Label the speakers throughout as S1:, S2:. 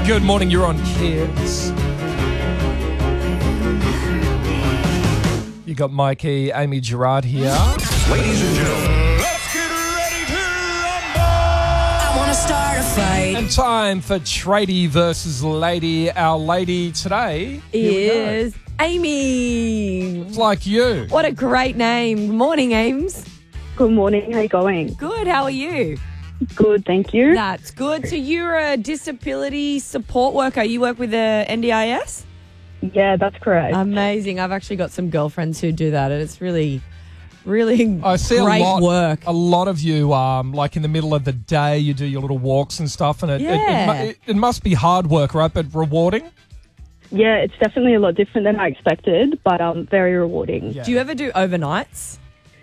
S1: Good morning, you're on Kids. You got Mikey, Amy Gerard here.
S2: Ladies and gentlemen,
S3: Let's get ready to rumble! I want to start a fight.
S1: And time for Tradie versus Lady. Our lady today
S4: is Amy.
S1: It's like you.
S4: What a great name. Good morning, Ames.
S5: Good morning. How you going?
S4: Good. How are you?
S5: Good, thank you.
S4: That's good. So you're a disability support worker. You work with the NDIS?
S5: Yeah, that's correct.
S4: Amazing. I've actually got some girlfriends who do that, and it's really, really
S1: I see
S4: great
S1: a
S4: work.
S1: lot of you, like in the middle of the day, you do your little walks and stuff, and it must be hard work, right? But rewarding.
S5: Yeah, it's definitely a lot different than I expected, but very rewarding.
S1: Yeah.
S4: Do you ever do overnights?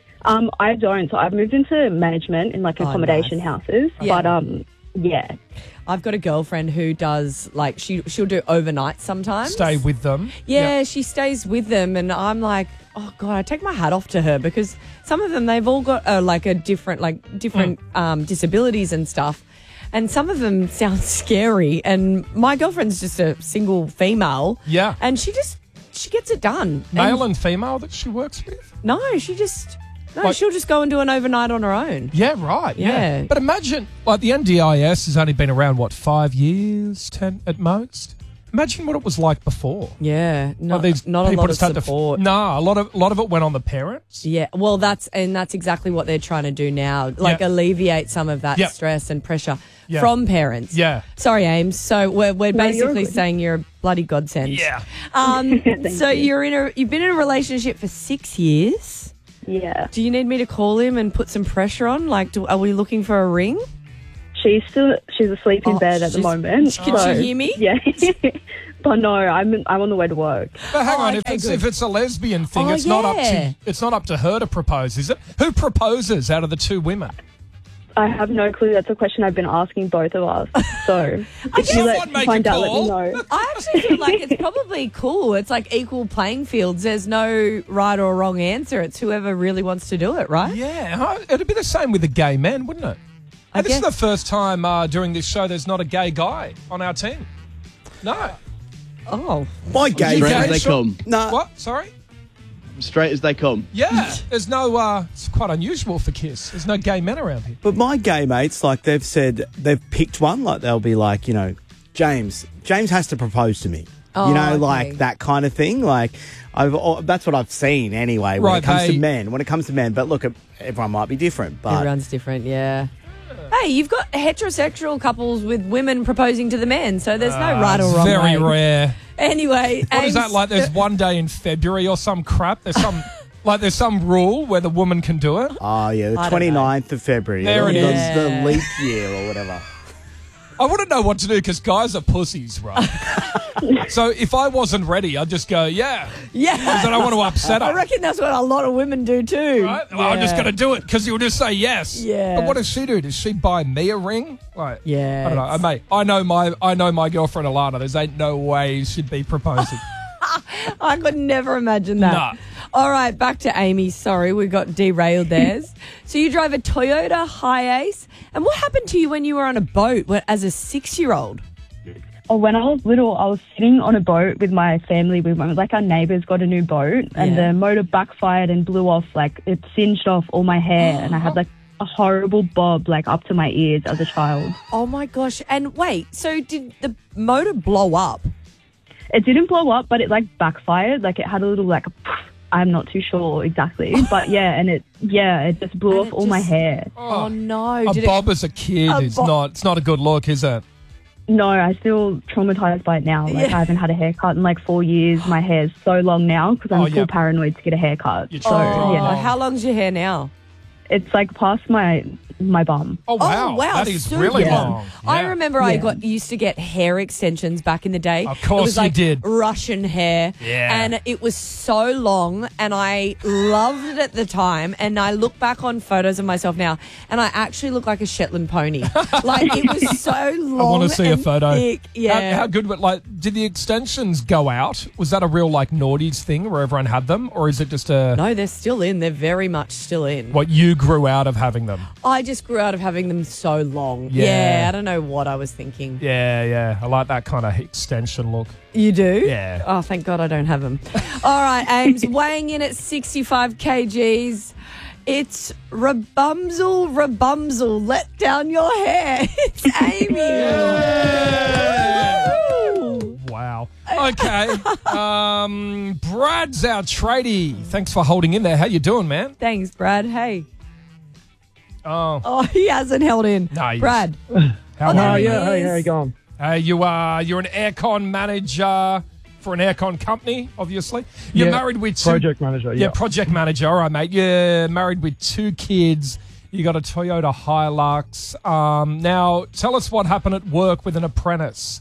S5: I don't. So I've moved into management in accommodation
S4: nice.
S5: houses,
S4: Yeah.
S5: but yeah.
S4: I've got a girlfriend who does, like, she'll do overnights sometimes.
S1: Stay with them.
S4: Yeah, she stays with them, and I'm like, oh God, I take my hat off to her because some of them, they've all got different disabilities and stuff, and some of them sound scary. And my girlfriend's just a single female.
S1: Yeah.
S4: And she gets it done.
S1: Male and female that she works with.
S4: No, she'll just go and do an overnight on her own.
S1: Yeah, right.
S4: Yeah.
S1: But imagine, like, the NDIS has only been around, 5 years, 10 at most? Imagine what it was like before.
S4: Yeah, not
S1: Like,
S4: a lot of
S1: just had
S4: support.
S1: No, a lot of it went on the parents.
S4: Yeah, well, that's exactly what they're trying to do now, alleviate some of that stress and pressure from parents.
S1: Yeah.
S4: Sorry, Ames. So we're
S5: you're
S4: basically
S5: good.
S4: saying you're a bloody godsend.
S1: Yeah.
S4: So you've been in a relationship for 6 years.
S5: Yeah.
S4: Do you need me to call him and put some pressure on? Like, are we looking for a ring?
S5: She's asleep in bed at the moment.
S4: Can she hear me?
S5: Yeah. But no, I'm on the way to work.
S1: But hang on,
S4: okay,
S1: if it's a lesbian thing,
S4: Oh,
S1: it's not
S4: yeah.
S1: up to her to propose, is it? Who proposes out of the two women?
S5: I have no clue. That's a question I've been asking both of us. So if you
S1: Someone make
S5: find
S1: a
S5: out, let me
S1: call.
S5: know.
S4: I actually feel like it's probably cool. It's like equal playing fields. There's no right or wrong answer. It's whoever really wants to do it, right?
S1: Yeah, it'd be the same with the gay men, wouldn't it? And this is the first time during this show there's not a gay guy on our team. No.
S4: Oh.
S6: My gay
S1: You
S7: Straight
S1: gay,
S7: as they
S1: Sean?
S7: come.
S6: No.
S1: What? Sorry?
S7: Straight as they come.
S1: Yeah. There's no, it's quite unusual for Kiss. There's no gay men around here.
S6: But my gay mates, like they've said, they've picked one. Like they'll be like, James has to propose to me.
S4: Oh, okay.
S6: Like that kind of thing. Like that's what I've seen anyway. When
S1: Right,
S6: it comes
S1: hey.
S6: to men. But look, everyone might be different. But
S4: Everyone's different, yeah. Hey, you've got heterosexual couples with women proposing to the men, so there's no right or
S1: It's
S4: wrong
S1: very
S4: way.
S1: rare.
S4: Anyway,
S1: What is that like? There's one day in February or some crap. There's some there's some rule where the woman can do it.
S6: oh yeah, the
S4: I don't
S6: 29th of February.
S1: There it
S6: the,
S4: is.
S6: the leap year or whatever.
S1: I wouldn't know what to do because guys are pussies, right? So if I wasn't ready, I'd just go, yeah.
S4: Yeah.
S1: Because I don't want to upset her.
S4: I reckon that's what a lot of women do too.
S1: Right? Well, I'm just going to do it because you'll just say yes.
S4: Yeah.
S1: But what does she do? Does she buy me a ring? Like,
S4: Yeah,
S1: I don't know. Mate, I know my girlfriend Alana. There's ain't no way she'd be proposing.
S4: I could never imagine that.
S1: Nah.
S4: All right, back to Amy. Sorry, we got derailed there. So you drive a Toyota Hiace. And what happened to you when you were on a boat as a 6-year-old?
S5: Oh, when I was little, I was sitting on a boat with my family. Our neighbours got a new boat, and the motor backfired and blew off. Like, it singed off all my hair, and I had a horrible bob up to my ears as a child.
S4: Oh my gosh. And wait, so did the motor blow up?
S5: It didn't blow up, but it backfired. It had a little I'm not too sure exactly, but it just blew off all my hair.
S4: Oh no.
S1: A bob as a kid is it's not a good look, is it?
S5: No, I'm still traumatized by it now. I haven't had a haircut in 4 years. My hair's so long now because I'm still paranoid to get a haircut.
S1: You're
S5: So
S4: How long's your hair now?
S5: it's past my bum.
S1: Oh, wow.
S4: Oh, wow.
S1: That is
S4: super
S1: really
S4: long.
S1: long.
S4: I
S1: Yeah.
S4: remember I used to get hair extensions back in the day.
S1: Of course
S4: it was
S1: you did.
S4: Russian hair.
S1: Yeah.
S4: And it was so long and I loved it at the time. And I look back on photos of myself now and I actually look like a Shetland pony. It was so long.
S1: I want to see a
S4: and
S1: photo.
S4: thick. Yeah.
S1: How good, did the extensions go out? Was that a real naughties thing where everyone had them? Or is it just
S4: No, they're still in. They're very much still in.
S1: what you grew out of having them?
S4: I just grew out of having them so long.
S1: Yeah.
S4: I don't know what I was thinking.
S1: Yeah. I like that kind of extension look.
S4: You do?
S1: Yeah.
S4: Oh, thank God I don't have them. All right, Ames, weighing in at 65 kgs. It's Rabumzel, let down your hair. It's Amy.
S1: Wow. Okay. Brad's our tradie. Thanks for holding in there. How you doing, man?
S4: Thanks, Brad. Hey.
S1: Oh,
S4: he hasn't held in.
S1: No,
S4: Brad.
S1: How
S4: there
S1: are
S4: he
S1: you?
S4: is.
S8: Hey, how you going?
S1: You're an aircon manager for an aircon company, obviously. You're married with two...
S8: Project manager,
S1: Yeah, project manager. All right, mate. You're married with 2 kids. You got a Toyota Hilux. Now, tell us what happened at work with an apprentice.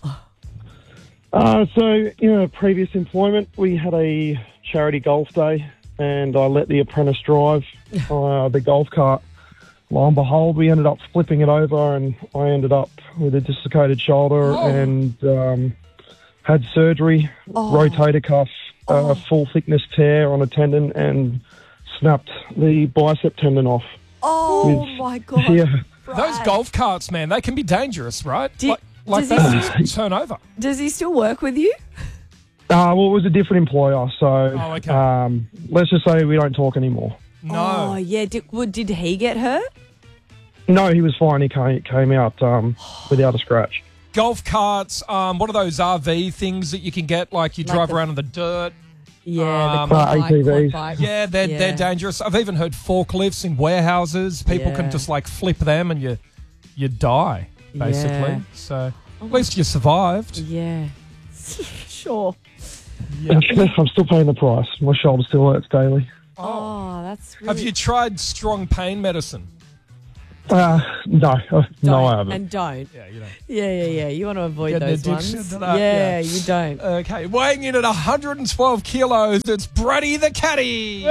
S8: So, in a previous employment, we had a charity golf day, and I let the apprentice drive the golf cart. Lo and behold, we ended up flipping it over, and I ended up with a dislocated shoulder and had surgery, rotator cuff, full thickness tear on a tendon, and snapped the bicep tendon off.
S4: Oh, my God.
S8: Yeah.
S1: Those golf carts, man, they can be dangerous, right?
S4: Does
S1: they just turn over.
S4: Does he still work with you?
S8: Well, it was a different employer, so
S1: okay.
S8: let's just say we don't talk anymore.
S1: No.
S4: Oh, yeah. Did he get hurt?
S8: No, he was fine. He came out without a scratch.
S1: Golf carts, what are those RV things that you can get, like you drive around in the dirt?
S4: Yeah, the
S8: ATVs.
S4: quad bike.
S1: Yeah, they're dangerous. I've even heard forklifts in warehouses. People can just like flip them and you die, basically.
S4: Yeah.
S1: So at least you survived.
S4: Yeah. Sure.
S1: Yeah.
S8: I'm still paying the price. My shoulder still hurts daily.
S4: Oh, that's really...
S1: Have you tried strong pain medicine?
S8: No, no, I haven't.
S4: And don't.
S1: Yeah, you don't.
S4: Yeah. You want to avoid
S1: Get an
S4: those
S1: addiction
S4: ones.
S1: to that,
S4: Yeah,
S1: yeah.
S4: you don't.
S1: Okay, weighing in at 112 kilos, it's Brady the Caddy.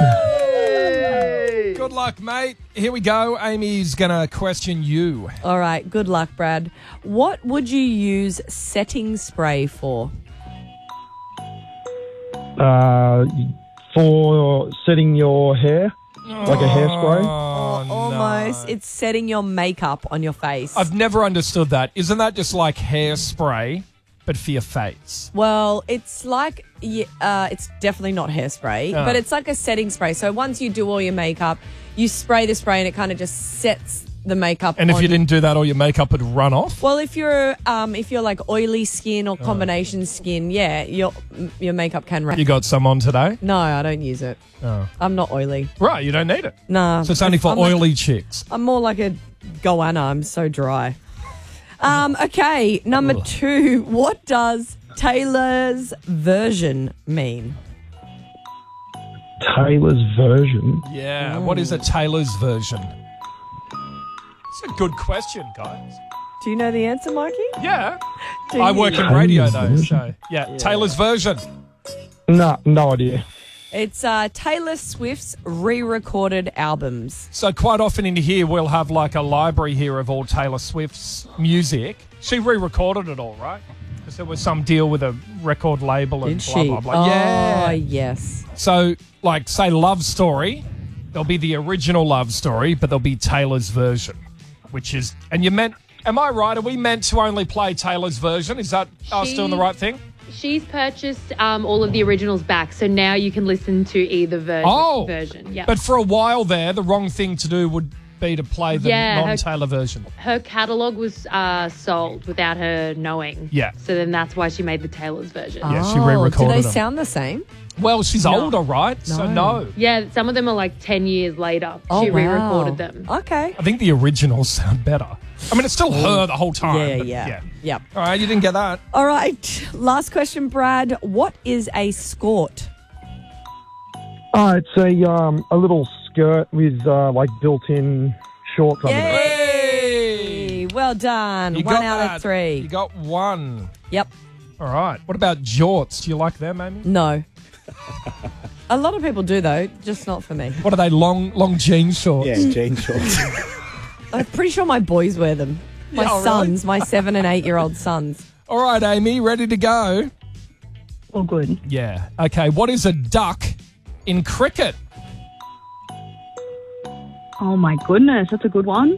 S1: Good luck, mate. Here we go. Amy's going to question you.
S4: All right, good luck, Brad. What would you use setting spray for?
S8: For setting your hair, like a hairspray.
S4: Almost.
S1: No.
S4: It's setting your makeup on your face.
S1: I've never understood that. Isn't that just like hairspray, but for your face?
S4: Well, it's like, it's definitely not hairspray, but it's like a setting spray. So once you do all your makeup, you spray the spray and it kind of just sets the makeup
S1: And
S4: on.
S1: if you didn't do that, all your makeup would run off?
S4: Well, if you're like oily skin or combination skin, yeah, your makeup can run.
S1: You got some on today?
S4: No, I don't use it.
S1: Oh.
S4: I'm not oily.
S1: Right, you don't need it.
S4: Nah.
S1: So it's only for
S4: I'm
S1: oily chicks.
S4: I'm more like a goanna. I'm so dry. Okay, number 2. What does Taylor's version mean?
S8: Taylor's version.
S1: Yeah, what is a Taylor's version? It's a good question, guys.
S4: Do you know the answer, Mikey?
S1: Yeah.
S4: Do
S1: I
S4: you?
S1: work in radio,
S8: Taylor's
S1: though,
S8: version?
S1: so... Yeah, Taylor's version.
S8: No idea.
S4: It's Taylor Swift's re-recorded albums.
S1: So quite often in here, we'll have like a library here of all Taylor Swift's music. She re-recorded it all, right? Because there was some deal with a record label and
S4: Did
S1: blah,
S4: she?
S1: blah, blah. Yeah.
S4: Oh, yes.
S1: So, like, say Love Story, there'll be the original Love Story, but there'll be Taylor's version, which is... And you meant... Am I right? Are we meant to only play Taylor's version? Is that us doing the right thing?
S9: She's purchased all of the originals back, so now you can listen to either version. Yeah.
S1: But for a while there, the wrong thing to do would be to play the non-Taylor version.
S9: Her catalogue was sold without her knowing.
S1: Yeah.
S9: So then that's why she made the Taylor's version.
S1: Yeah, she re-recorded
S4: Do they
S1: them.
S4: sound the same?
S1: Well, she's older, right? So no.
S9: Yeah, some of them are like 10 years later.
S4: Oh,
S9: She
S4: wow.
S9: re-recorded them.
S4: Okay.
S1: I think the originals sound better. I mean, it's still her the whole time. but
S4: Yeah. Yep.
S1: All right, you didn't get that.
S4: All right. Last question, Brad. What is a skort?
S8: It's a little skirt with like built-in shorts under it.
S4: Yay! Well done.
S1: You
S4: 1
S1: got
S4: out
S1: that.
S4: of 3.
S1: You got 1.
S4: Yep.
S1: All right. What about jorts? Do you like them, Amy?
S4: No. A lot of people do, though, just not for me.
S1: What are they, long jean shorts?
S6: Yeah, jean shorts.
S4: I'm pretty sure my boys wear them. My
S1: Yeah,
S4: sons, my 7 and 8-year-old sons.
S1: All right, Amy, ready to go?
S5: All good.
S1: Yeah. Okay, what is a duck in cricket?
S5: Oh my goodness, that's a good one.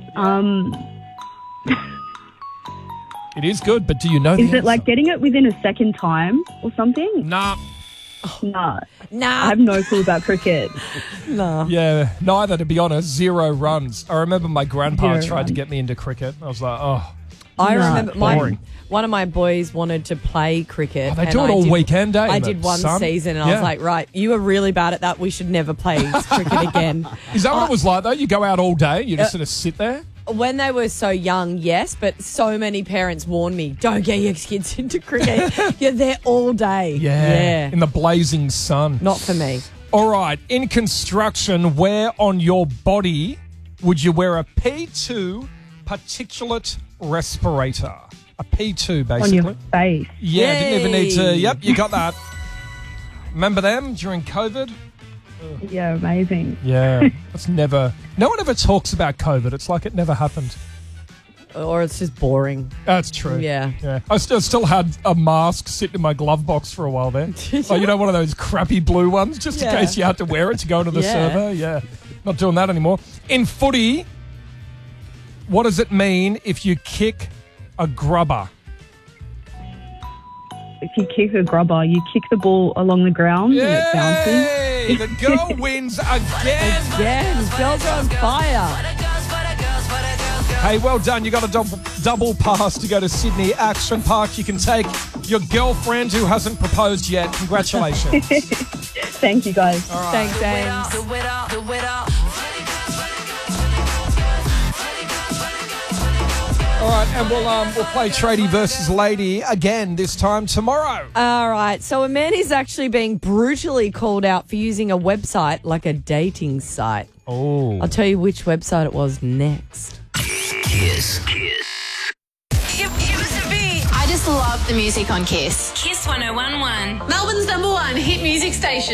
S1: It is good, but do you know
S5: Is
S1: the
S5: it like
S1: answer?
S5: getting it within a second time or something?
S1: Nah.
S5: Nah.
S4: Nah.
S5: I have no clue about cricket.
S4: No.
S1: Yeah, neither, to be honest. 0 runs. I remember my grandpa
S5: 0
S1: tried to
S5: runs.
S1: get me into cricket. I was like, oh.
S4: I
S5: No,
S4: remember
S1: boring.
S4: one of my boys wanted to play cricket.
S1: Oh, they
S4: and
S1: do it
S4: I
S1: all
S4: did-
S1: weekend, eh?
S4: I
S1: the
S4: did one
S1: sun?
S4: season and I
S1: Yeah.
S4: was like, right, you are really bad at that. We should never play cricket again.
S1: Is that what it was like, though? You go out all day, you just sort of sit there?
S4: When they were so young, yes, but so many parents warned me, don't get your kids into cricket. You're there all day. Yeah.
S1: In the blazing sun.
S4: Not for me.
S1: All right, in construction, where on your body would you wear a P2 particulate respirator? A P2, basically.
S5: On your face.
S1: Yeah, didn't even need to.
S4: Yay.
S1: Yep, you got that. Remember them during COVID?
S5: Yeah, amazing.
S1: Yeah, it's never. No one ever talks about COVID. It's like it never happened.
S4: Or it's just boring.
S1: That's true.
S4: Yeah.
S1: I still had a mask sitting in my glove box for a while there. Oh, you know, one of those crappy blue ones, just in
S4: Yeah.
S1: case you had to wear it to go into the
S4: Yeah.
S1: server. Yeah, not doing that anymore. In footy, what does it mean if you kick a grubber?
S5: If you kick a grubber, you kick the ball along the ground and it bounces.
S1: Yay! The girl wins again.
S4: Yeah, girls are on fire.
S1: Hey, well done. You got a double pass to go to Sydney Action Park. You can take your girlfriend who hasn't proposed yet. Congratulations.
S5: Thank you, guys.
S4: Thanks, James.
S1: All right, and we'll play Tradie versus Lady again this time tomorrow.
S4: All right. So a man is actually being brutally called out for using a website like a dating site.
S1: Oh.
S4: I'll tell you which website it was next.
S2: Kiss.
S10: I just love the music on Kiss.
S3: Kiss 1011.
S10: Melbourne's #1 hit music station.